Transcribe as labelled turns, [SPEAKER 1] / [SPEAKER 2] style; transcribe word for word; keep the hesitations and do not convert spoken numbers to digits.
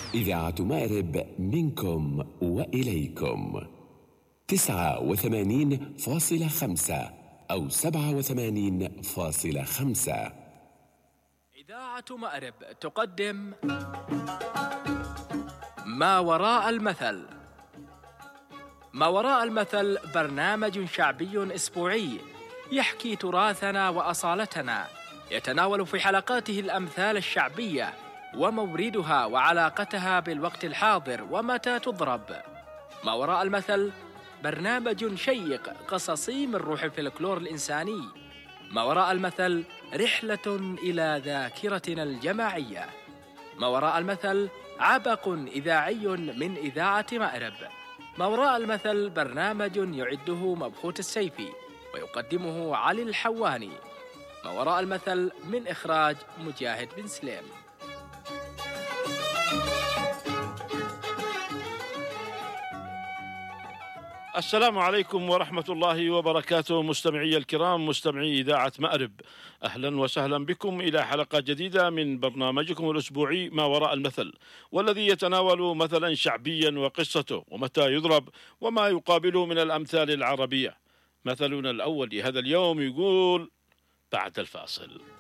[SPEAKER 1] إذاعة مأرب منكم وإليكم تسعة وثمانين فاصلة خمسة أو سبعة وثمانين فاصلة خمسة.
[SPEAKER 2] إذاعة مأرب تقدم ما وراء المثل. ما وراء المثل برنامج شعبي أسبوعي يحكي تراثنا وأصالتنا، يتناول في حلقاته الأمثال الشعبية وموردها وعلاقتها بالوقت الحاضر ومتى تضرب. ما وراء المثل برنامج شيق قصصي من روح الفلكلور الإنساني. ما وراء المثل رحلة إلى ذاكرتنا الجماعية. ما وراء المثل عبق إذاعي من إذاعة مأرب. ما وراء المثل برنامج يعده مبخوت السيفي ويقدمه علي الحواني. ما وراء المثل من إخراج مجاهد بن سليم.
[SPEAKER 3] السلام عليكم ورحمة الله وبركاته، مستمعي الكرام، مستمعي إذاعة مأرب، أهلا وسهلا بكم إلى حلقة جديدة من برنامجكم الأسبوعي ما وراء المثل، والذي يتناول مثلا شعبيا وقصته ومتى يضرب وما يقابله من الأمثال العربية. مثلنا الأول لهذا اليوم يقول: بعد الفاصل.